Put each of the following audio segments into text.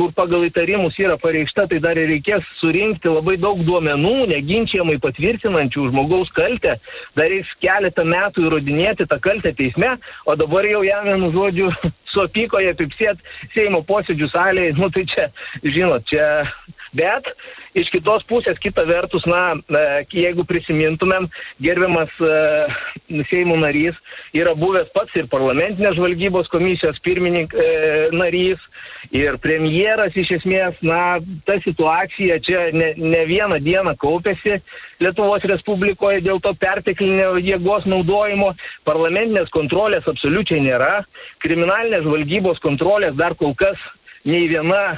kur pagal įtarimus yra pareikšta, tai dar reikės surinkti labai daug duomenų, neginčiamai patvirtinančių žmogaus kaltę, dar reiks keletą metų įrodinėti tą kaltę teisme, o dabar jau jam vienu žodžiu su apykoje pipsėt Seimo posėdžių salėje, tai čia, žinot, čia, bet iš kitos pusės, kita vertus, jeigu prisimintumėm, gerbiamas Seimo narys yra buvęs pats ir parlamentinės žvalgybos komisijos narys ir premjeras iš esmės, ta situacija čia ne vieną dieną kaupėsi Lietuvos Respublikoje dėl to perteklinio jėgos naudojimo, parlamentinės kontrolės absoliučiai nėra, kriminalinės žvalgybos kontrolės dar kol kas nei viena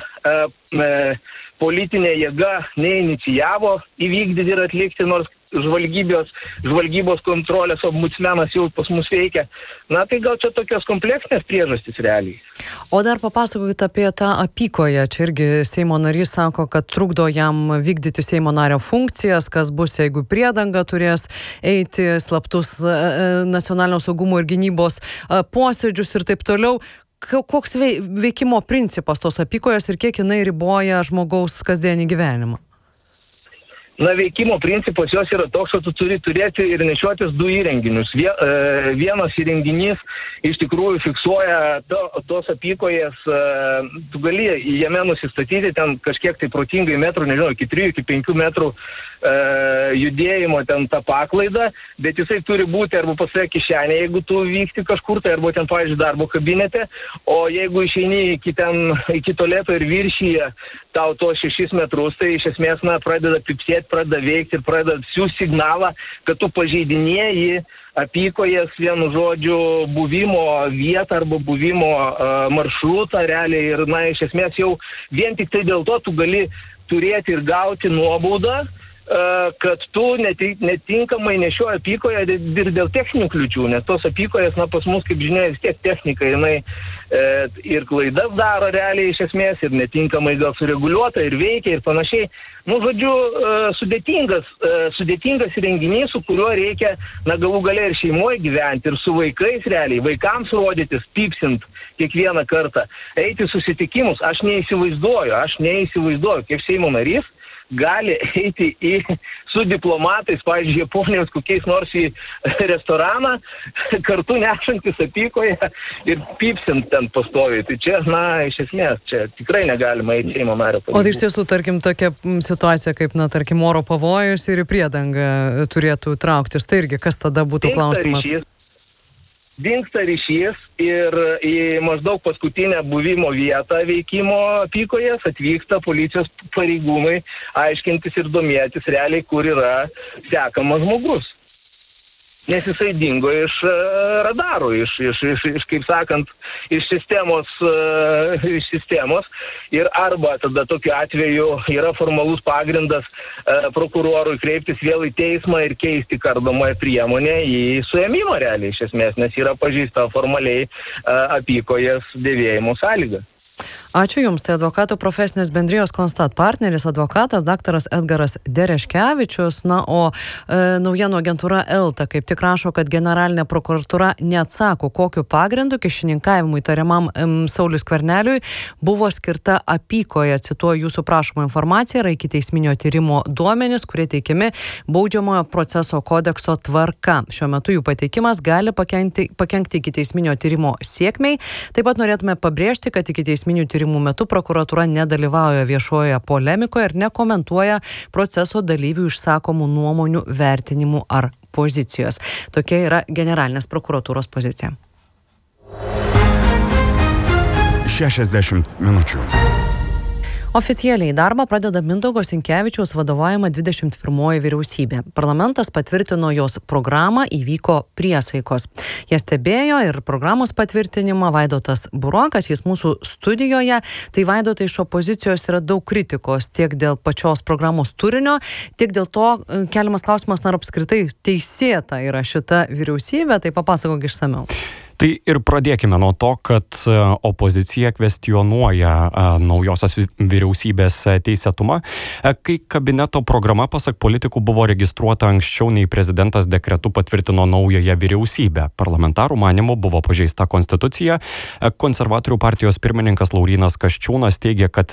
politinė jėga neinicijavo įvykdyti ir atlikti, nors žvalgybos kontrolės ombudsmenas jau pas mus veikia. Tai gal čia tokios kompleksinės priežastys realiai. O dar papasakokit apie tą apykoję. Čia irgi Seimo narys sako, kad trukdo jam vykdyti Seimo nario funkcijas, kas bus, jeigu priedanga turės eiti slaptus nacionalinio saugumo ir gynybos posėdžius ir taip toliau. Koks veikimo principas tos apykojos ir kiek jinai riboja žmogaus kasdienį gyvenimą? Veikimo principas jos yra toks, kad tu turi turėti ir nešiotis du įrenginius. Vienas įrenginys iš tikrųjų fiksuoja tos apykojas, tu gali jame nusistatyti ten kažkiek tai protingai metrų, nežinau, iki 3, iki 5 metrų judėjimo ten tą paklaidą, bet jisai turi būti arba pas save kišenė, jeigu tu vyksti kažkur tai, arba ten, pavyzdžiui, darbo kabinete, o jeigu išeini iki tualeto ir viršyje tau to 6 metrus, tai iš esmės, pradeda pipsėti, pradeda veikti ir pradeda siųsti signalą, kad tu pažeidinėji apykojas vienu žodžiu buvimo vietą arba buvimo maršrutą realiai ir, iš esmės jau vien tik tai dėl to tu gali turėti ir gauti nuobaudą, kad tu netinkamai nešioji apykoje ir dėl techninių kliūčių, nes tos apykojas, pas mus, kaip žinia, vis tiek technika, jinai ir klaidas daro realiai iš esmės, ir netinkamai gal sureguliuota, ir veikia, ir panašiai. Žodžiu, sudėtingas įrenginys, su kuriuo reikia, galų gale ir šeimoje gyventi, ir su vaikais realiai, vaikams rodytis, pipsint kiekvieną kartą, eiti susitikimus, aš neįsivaizduoju, kiek Seimo narys gali eiti su diplomatais, pavyzdžiui, Japonijos kokiais nors į restoraną, kartu nešantis apykoje ir pipsint ten pastoviai. Tai čia, iš esmės, čia tikrai negalima eiti Seimo nario pareigų. O tai iš tiesų, tarkim, tokia situacija, kaip, tarkim, oro pavojus ir į priedangą turėtų trauktis. Tai irgi, kas tada būtų klausimas? Dingsta ryšys ir į maždaug paskutinę buvimo vietą veikimo apykojas atvyksta policijos pareigūnai aiškintis ir domėtis realiai, kur yra sekamas žmogus. Nes jisai dingo iš radarų, iš kaip sakant, iš sistemos ir arba tada tokiu atveju yra formalus pagrindas prokurorui kreiptis vėl į teismą ir keisti kardomąją priemonę į suėmimą realiai iš esmės, nes yra pažeista formaliai apykojas dėvėjimo sąlyga. Ačiū Jums, tai advokatų profesinės bendrijos Konstat partneris, advokatas daktaras Edgaras Dereškevičius. O naujienų agentūra Elta kaip tik rašo, kad generalinė prokuratūra neatsako, kokiu pagrindu kyšininkavimui įtariamam Sauliui Skverneliui buvo skirta apykoje. Cituoju jūsų prašomą informaciją, yra ikiteisminio tyrimo duomenys, kurie teikiami baudžiamojo proceso kodekso tvarka. Šiuo metu jų pateikimas gali pakenkti ikiteisminio tyrimo sėkmei. Taip pat norėtume pabrėžti, kad ikiteisminių tyrimų metu prokuratūra nedalyvauja viešojoje polemikoje ir nekomentuoja proceso dalyvių išsakomų nuomonių, vertinimų ar pozicijos. Tokia yra generalinės prokuratūros pozicija. 60 minučių. Oficialiai darbą pradeda Mindaugo Sinkevičiaus vadovaujama 21 vyriausybė. Parlamentas patvirtino jos programą, įvyko priesaikos. Jie stebėjo ir programos patvirtinimą Vaidotas Burokas, jis mūsų studijoje. Tai Vaidotai, iš opozicijos yra daug kritikos tiek dėl pačios programos turinio, tiek dėl to keliamas klausimas, ar apskritai teisėta yra šita vyriausybė, tai papasakok išsamiau. Tai ir pradėkime nuo to, kad opozicija kvestionuoja naujosios vyriausybės teisėtumą, kai kabineto programa, pasak politikų, buvo registruota anksčiau nei prezidentas dekretu patvirtino naująją vyriausybę. Parlamentarų manymu buvo pažeista konstitucija. Konservatorių partijos pirmininkas Laurynas Kasčiūnas teigia, kad